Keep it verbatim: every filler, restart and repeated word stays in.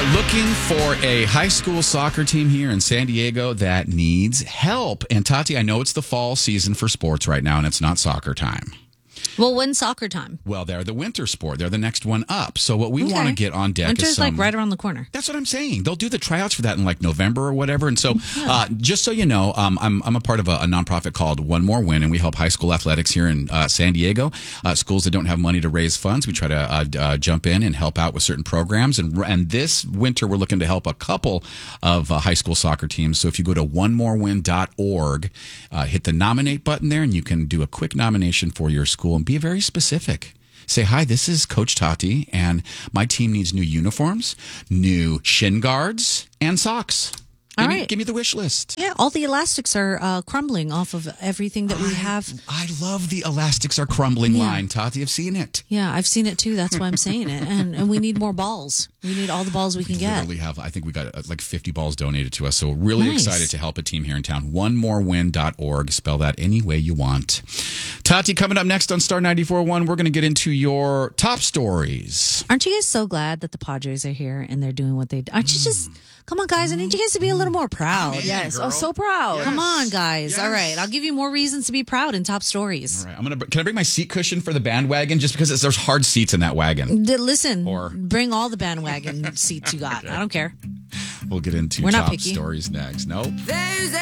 looking for a high school soccer team here in San Diego that needs help. And Tati, I know it's the fall season for sports right now, and it's not soccer time. Well, when's soccer time? Well, they're the winter sport. They're the next one up. So what we Okay. want to get on deck Winter's is some, like right around the corner. That's what I'm saying. They'll do the tryouts for that in like November or whatever. And so uh, just so you know, um, I'm, I'm a part of a, a nonprofit called One More Win, and we help high school athletics here in uh, San Diego. Uh, schools that don't have money to raise funds, we try to uh, uh, jump in and help out with certain programs. And, and this winter, we're looking to help a couple of uh, high school soccer teams. So if you go to one more win dot org, uh, hit the nominate button there, and you can do a quick nomination for your school and be very specific. Say, hi, this is Coach Tati, and my team needs new uniforms, new shin guards, and socks. Give All me, right. give me the wish list. Yeah, all the elastics are uh, crumbling off of everything that we I, have. I love the elastics are crumbling Yeah. line, Tati. I've seen it. Yeah, I've seen it too. That's why I'm saying it. And and we need more balls. We need all the balls we can We get. literally have, I think we got uh, like fifty balls donated to us. So we're really Nice. excited to help a team here in town. one more win dot org. Spell that any way you want. Tati, coming up next on Star ninety-four point one, we're going to get into your top stories. Aren't you guys so glad that the Padres are here and they're doing what they do? Aren't you just, come on, guys, I need you guys to be a little more proud. Yes. girl. Oh, so proud. Yes. Come on, guys. Yes. All right. I'll give you more reasons to be proud in top stories. All right, I'm gonna. Can I bring my seat cushion for the bandwagon? Just because it's, there's hard seats in that wagon. D- Listen, Or- bring all the bandwagon seats you got. I don't care. We'll get into We're not top picky. stories next. Nope. There's